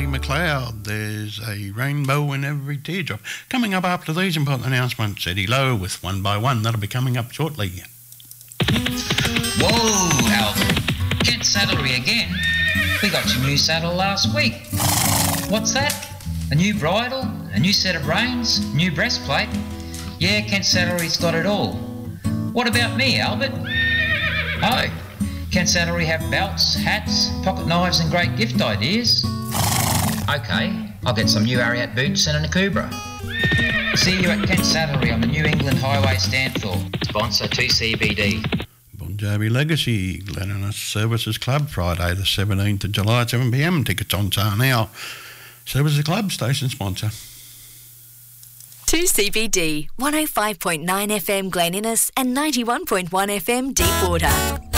Lee McLeod. There's a rainbow in every teardrop. Coming up after these important announcements, Eddie Lowe with One by One. That'll be coming up shortly. Whoa, Alvin. Kent Saddlery again? We got your new saddle last week. What's that? A new bridle? A new set of reins? New breastplate? Yeah, Kent Saddlery's got it all. What about me, Albert? Oh, Kent Saddlery have belts, hats, pocket knives and great gift ideas. OK, I'll get some new Ariat boots and an Akubra. See you at Kent Saddlery on the New England Highway Stanthorpe. Sponsor 2CBD. Bon Jovi Legacy, Glen Innes Services Club, Friday the 17th of July at 7pm. Tickets on sale now. Services Club, station sponsor. 2CBD, 105.9 FM Glen Innes and 91.1 FM Deepwater.